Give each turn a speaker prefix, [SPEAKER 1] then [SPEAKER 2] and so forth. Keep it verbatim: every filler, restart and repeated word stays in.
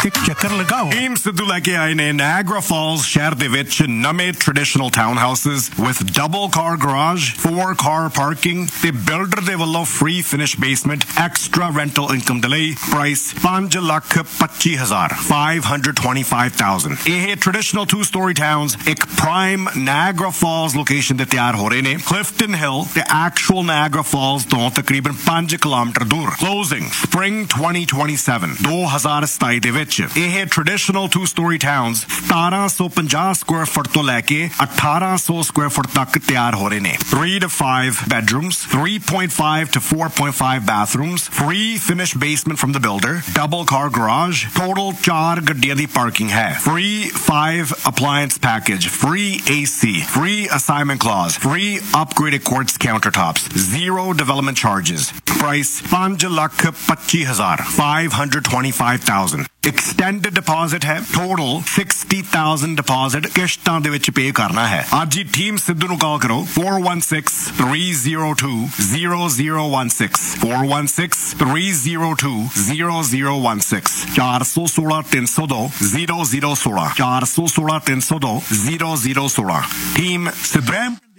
[SPEAKER 1] ਇੱਕ ਚੱਕਰ ਲਗਾਓ।
[SPEAKER 2] ਟੀਮ ਸਿੱਧੂ ਲੈ ਕੇ ਆਏ ਨੇ ਨਾਇਆਗਰਾ ਫਾਲਸ ਸ਼ਹਿਰ ਦੇ ਵਿੱਚ ਨਵੇਂ traditional town houses with double car garage, four car parking ਤੇ ਬਿਲਡਰ ਦੇ ਵੱਲੋਂ free finish basement, extra rental income ਦੇ ਲਈ ਪ੍ਰਾਈਸ ਪੰਜ ਲੱਖ ਪੱਚੀ ਹਜ਼ਾਰ five hundred twenty-five thousand। ਇਹ ਟ੍ਰੈਡੀਸ਼ਨਲ ਟੂ ਸਟੋਰੀ ਟਾਊਨਸ ਇੱਕ ਪ੍ਰਾਈਮ ਨਾਇਆਗਰਾ ਫਾਲਸ ਲੋਕੇਸ਼ਨ ਤੇ ਤਿਆਰ ਹੋ ਰਹੇ ਨੇ। ਕਲਿਫਟਨ ਹਿਲ ਤੇ ਐਕਚੁਅਲ ਨਾਇਆਗਰਾ ਫਾਲਸ ਤੋਂ ਤਕਰੀਬਨ ਪੰਜ ਕਿਲੋਮੀਟਰ ਦੂਰ। ਕਲੋਜ਼ਿੰਗ ਸਪ੍ਰਿੰਗ twenty twenty-seven ਦੋ ਹਜ਼ਾਰ ਸਤਾਈ ਦੇ ਵਿੱਚ। ਇਹ ਟ੍ਰੈਡੀਸ਼ਨਲ ਟੂ ਸਟੋਰੀ ਟਾਊਨਸ ਸਤਾਰਾਂ ਸੌ ਪੰਜਾਹ ਸਕੁਆਇਰ ਫੁੱਟ ਤੋਂ ਲੈ ਕੇ ਅਠਾਰਾਂ ਸੌ ਸਕੁਆਇਰ ਫੁੱਟ ਤੱਕ ਤਿਆਰ ਹੋ ਰਹੇ ਨੇ। three to five bedrooms, three point five to four point five bathrooms, free finished basement from the builder, double car garage, total ਚਾਰ ਗੱਡੀਆਂ ਦੀ ਪਾਰਕਿੰਗ ਹੈ। free five appliance package, free A C, free assignment clause, free upgraded quartz countertops, zero development charges। price ਪੰਜ ਲੱਖ ਪੱਚੀ ਹਜ਼ਾਰ five hundred twenty-five thousand। extended deposit ਹੈ। total sixty thousand deposit ਕਿਸ਼ਤਾਂ ਦੇ ਵਿੱਚ ਪੇ ਕਰਨਾ ਹੈ। ਅੱਜ ਹੀ ਟੀਮ ਸਿੱਧੂ ਨੂੰ ਕਾਲ ਕਰੋ four one six three zero two zero zero one six four one six three zero two zero zero one six ਚਾਰ ਸੌ ਸੋਲਾਂ ਤਿੰਨ ਸੌ ਦੋ zero zero one six ਚਾਰ ਸੌ ਸੋਲਾਂ ਤਿੰਨ ਸੌ ਦੋ zero zero one six। Team Sidhu.